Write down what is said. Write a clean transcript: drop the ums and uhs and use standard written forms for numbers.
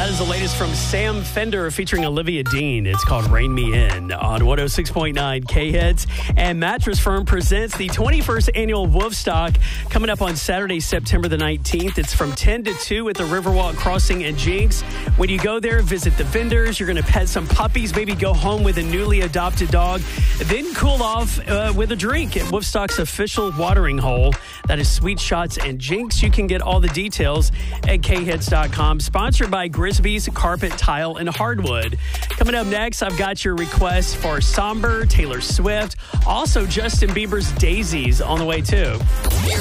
That is the latest from Sam Fender featuring Olivia Dean. It's called Rain Me In on 106.9 K-Hits. And Mattress Firm presents the 21st annual Wolfstock coming up on Saturday, September the 19th. It's from 10 to 2 at the Riverwalk Crossing in Jinx. When you go there, visit the vendors. You're going to pet some puppies, maybe go home with a newly adopted dog, then cool off with a drink at Wolfstock's official watering hole. That is Sweet Shots and Jinx. You can get all the details at khits.com. Sponsored by Grisby's Carpet, Tile, and Hardwood. Coming up next, I've got your requests for Somber, Taylor Swift. Also, Justin Bieber's Daisies on the way, too.